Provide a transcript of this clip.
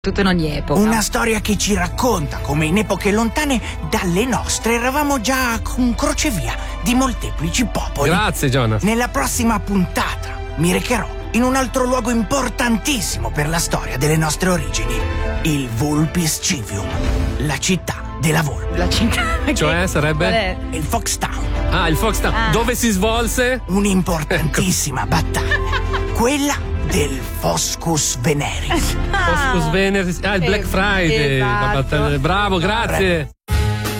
Tutto in ogni epoca. Una storia che ci racconta come in epoche lontane dalle nostre eravamo già un crocevia di molteplici popoli. Grazie, Jonas. Nella prossima puntata mi recherò in un altro luogo importantissimo per la storia delle nostre origini, il Vulpes Civium, la città della volpe. La città. Cioè sarebbe? Il Foxtown. Ah, il Foxtown. Dove si svolse? Un'importantissima battaglia. Quella del Foscus Veneris. Foscus Veneris. Ah, il Black Friday. Esatto. Bravo, grazie.